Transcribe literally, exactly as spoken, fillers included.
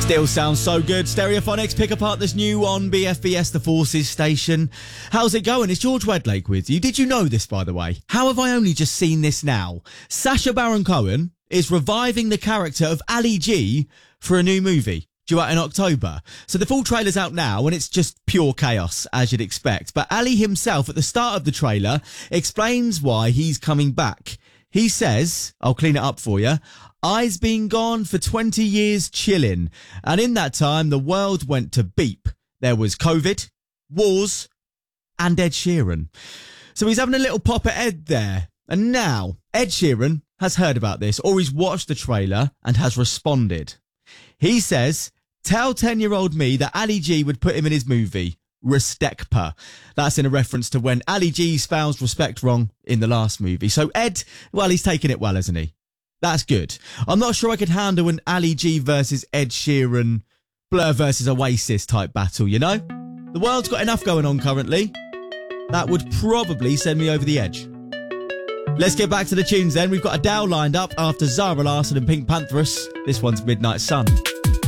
Still sounds so good. Stereophonics, pick apart this new on B F B S The Forces station. How's it going? It's George Wedlake with you. Did you know this, by the way? How have I only just seen this now? Sacha Baron Cohen is reviving the character of Ali G for a new movie due out in October. So the full trailer's out now and it's just pure chaos, as you'd expect. But Ali himself, at the start of the trailer, explains why he's coming back. He says, I'll clean it up for you, I's been gone for twenty years chilling. And in that time, the world went to beep. There was COVID, wars, and Ed Sheeran. So he's having a little pop at Ed there. And now, Ed Sheeran has heard about this, or he's watched the trailer and has responded. He says, tell ten-year-old me that Ali G would put him in his movie, Restekpa. That's in a reference to when Ali G spells respect wrong in the last movie. So Ed, well, he's taking it well, hasn't he? That's good. I'm not sure I could handle an Ali G versus Ed Sheeran, Blur versus Oasis type battle, you know? The world's got enough going on currently. That would probably send me over the edge. Let's get back to the tunes then. We've got Adele lined up after Zara Larsson and Pink Pantheress. This one's Midnight Sun.